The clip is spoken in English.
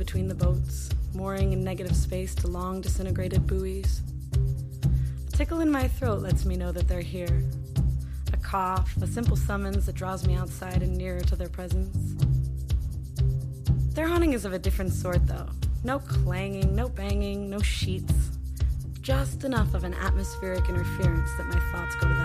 between the boats, mooring in negative space to long disintegrated buoys. A tickle in my throat lets me know that they're here. A cough, a simple summons that draws me outside and nearer to their presence. Their haunting is of a different sort, though. No clanging, no banging, no sheets. Just enough of an atmospheric interference that my thoughts go to that.